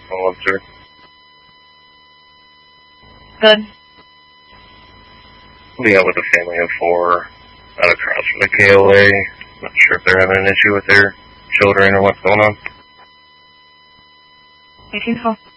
officer. Good. We'll be out with a family of 4 out across from the KOA. Not sure if they're having an issue with their children or what's going on. 18-4.